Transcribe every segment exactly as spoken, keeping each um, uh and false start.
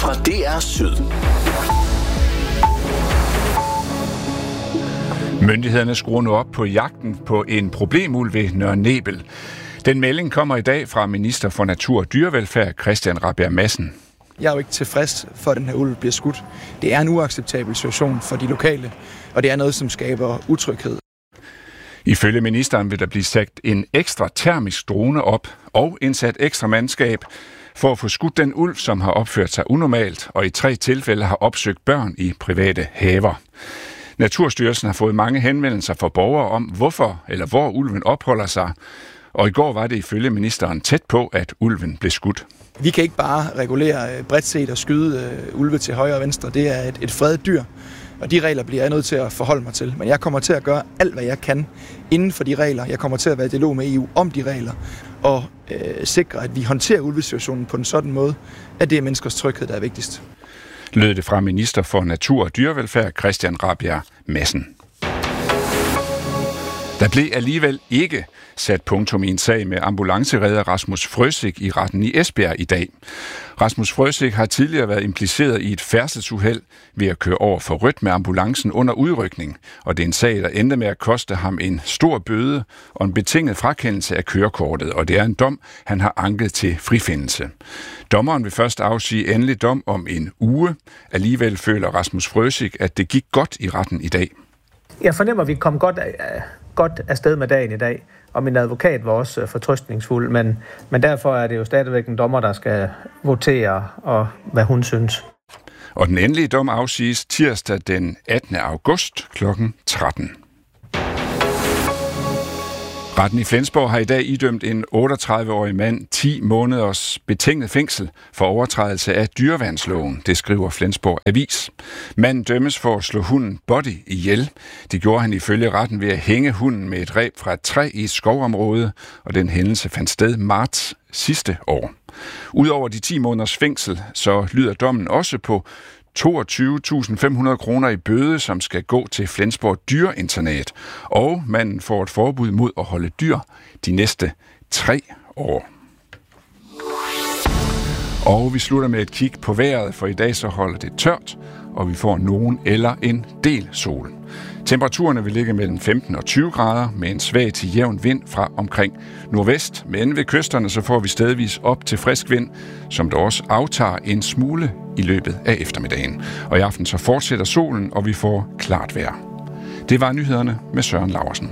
fra D R Syd. Myndighederne skruer nu op på jagten på en problemulv ved Nørre Nebel. Den melding kommer i dag fra minister for Natur og Dyrevelfærd, Christian Rabjerg Madsen. Jeg er jo ikke tilfreds for, at den her ulv bliver skudt. Det er en uacceptabel situation for de lokale, og det er noget, som skaber utryghed. Ifølge ministeren vil der blive sat en ekstra termisk drone op og indsat ekstra mandskab for at få skudt den ulv, som har opført sig unormalt og i tre tilfælde har opsøgt børn i private haver. Naturstyrelsen har fået mange henvendelser fra borgere om, hvorfor eller hvor ulven opholder sig, og i går var det ifølge ministeren tæt på, at ulven blev skudt. Vi kan ikke bare regulere bredt set og skyde uh, ulve til højre og venstre. Det er et, et fredet dyr, og de regler bliver jeg nødt til at forholde mig til. Men jeg kommer til at gøre alt, hvad jeg kan inden for de regler. Jeg kommer til at være i dialog med E U om de regler, og øh, sikre, at vi håndterer ulvesituationen på en sådan måde, at det er menneskers tryghed, der er vigtigst. Lød det fra minister for Natur og Dyrevelfærd, Christian Rabjerg Madsen. Der blev alligevel ikke sat punktum i en sag med ambulanceredder Rasmus Frøsik i retten i Esbjerg i dag. Rasmus Frøsik har tidligere været impliceret i et færdselsuheld ved at køre over for rødt med ambulancen under udrykning, og det er en sag, der endte med at koste ham en stor bøde og en betinget frakendelse af kørekortet, og det er en dom, han har anket til frifindelse. Dommeren vil først afsige endelig dom om en uge. Alligevel føler Rasmus Frøsik, at det gik godt i retten i dag. Jeg fornemmer, at vi kom godt af, godt afsted med dagen i dag, og min advokat var også fortrøstningsfuld, men, men derfor er det jo stadigvæk en dommer, der skal votere, og hvad hun synes. Og den endelige dom afsiges tirsdag den attende august klokken tretten. Retten i Flensborg har i dag idømt en otteogtredive-årig mand ti måneders betinget fængsel for overtrædelse af dyreværnsloven, det skriver Flensborg Avis. Manden dømmes for at slå hunden Buddy ihjel. Det gjorde han ifølge retten ved at hænge hunden med et reb fra et træ i et skovområde, og den hændelse fandt sted marts sidste år. Udover de ti måneders fængsel, så lyder dommen også på toogtyve tusind fem hundrede kroner i bøde, som skal gå til Flensborg Dyreinternat, og manden får et forbud mod at holde dyr de næste tre år. Og vi slutter med et kig på vejret, for i dag så holder det tørt, og vi får nogen eller en del sol. Temperaturerne vil ligge mellem femten og tyve grader med en svag til jævn vind fra omkring nordvest, men ved kysterne så får vi stedvis op til frisk vind, som der også aftager en smule i løbet af eftermiddagen. Og i aften så fortsætter solen, og vi får klart vejr. Det var nyhederne med Søren Laursen.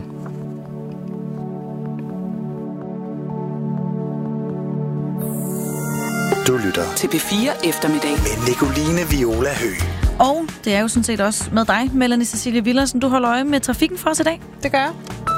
Du lytter til P fire eftermiddag med Nicoline Viola Høgh. Og det er jo sådan set også med dig, Melanie Cecilie Villersen. Du holder øje med trafikken for os i dag. Det gør jeg.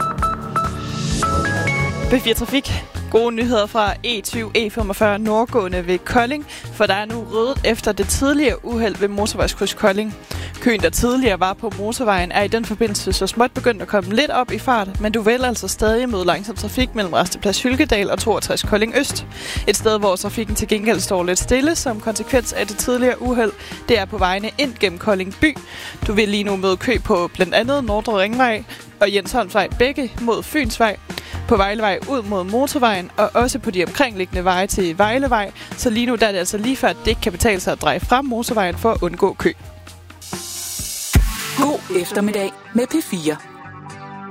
P fire Trafik. Gode nyheder fra E tyve E femogfyrre nordgående ved Kolding, for der er nu ryddet efter det tidligere uheld ved motorvejskryds Kolding. Køen, der tidligere var på motorvejen, er i den forbindelse så småt begyndt at komme lidt op i fart, men du vil altså stadig møde langsom trafik mellem Rasteplads Hylkedal og toogtres Kolding Øst. Et sted, hvor trafikken til gengæld står lidt stille som konsekvens af det tidligere uheld, det er på vejene ind gennem Kolding by. Du vil lige nu møde kø på blandt andet Nordre Ringvej og Jensholmsvej begge mod Fynsvej, på Vejlevej ud mod motorvejen og også på de omkringliggende veje til Vejlevej, så lige nu der er det altså lige før, at det ikke kan betale sig at dreje frem motorvejen for at undgå kø. God eftermiddag med P fire.